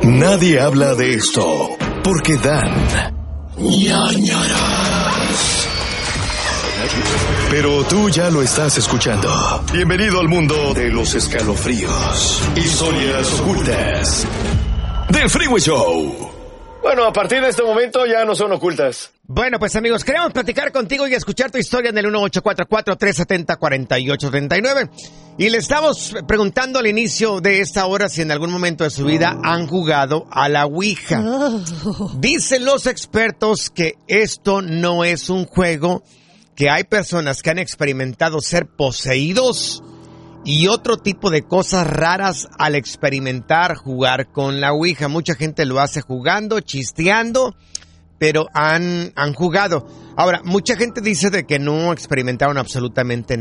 Nadie habla de esto porque dan ñañaras. Pero tú ya lo estás escuchando. Bienvenido al mundo de los escalofríos. Historias ocultas del Freeway Show. Bueno, a partir de este momento ya no son ocultas. Bueno, pues amigos, queremos platicar contigo y escuchar tu historia en el 1844-370-4839. Y le estamos preguntando al inicio de esta hora si en algún momento de su vida han jugado a la Ouija. Dicen los expertos que esto no es un juego, que hay personas que han experimentado ser poseídos y otro tipo de cosas raras al experimentar jugar con la Ouija. Mucha gente lo hace jugando, chisteando, pero han jugado. Ahora, mucha gente dice de que no experimentaron absolutamente